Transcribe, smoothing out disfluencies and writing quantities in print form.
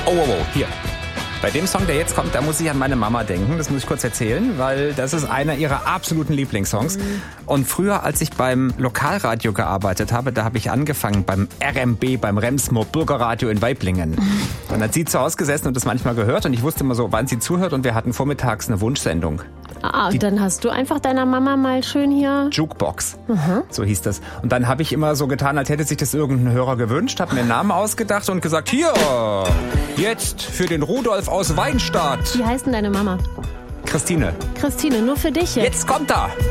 hier. Bei dem Song, der jetzt kommt, da muss ich an meine Mama denken. Das muss ich kurz erzählen, weil das ist einer ihrer absoluten Lieblingssongs. Und früher, als ich beim Lokalradio gearbeitet habe, da habe ich angefangen beim RMB, beim Remsmoor Bürgerradio in Waiblingen. Und hat sie zu Hause gesessen und das manchmal gehört. Und ich wusste immer so, wann sie zuhört. Und wir hatten vormittags eine Wunschsendung. Dann hast du einfach deiner Mama mal schön hier... Jukebox, so hieß das. Und dann habe ich immer so getan, als hätte sich das irgendein Hörer gewünscht, habe mir einen Namen ausgedacht und gesagt, hier, jetzt für den Rudolf aus Weinstadt. Wie heißt denn deine Mama? Christine. Christine, nur für dich jetzt. Jetzt kommt er.